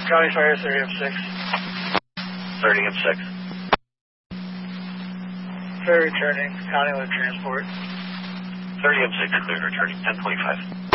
County Fire 30M6. 30M6. Clear returning, County with transport. 30M6 clear returning, 1025.